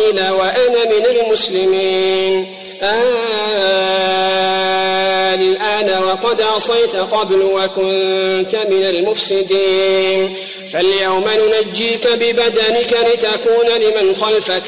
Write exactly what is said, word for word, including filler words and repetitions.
قيل وأنا من المسلمين. الآن وقد عصيت قبل وكنت من المفسدين، فاليوم ننجيك ببدنك لتكون لمن خلفك